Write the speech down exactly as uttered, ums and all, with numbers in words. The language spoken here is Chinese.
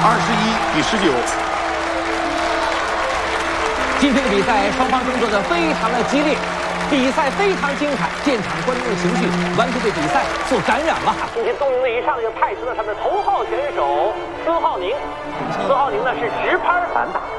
二十一比十九。 今天的比赛，双方争夺的非常的激烈，比赛非常精彩，现场观众的情绪完全被比赛所感染了。 今天东营队一上就派出了他们的头号选手孙浩宁，孙浩宁呢是直拍反打。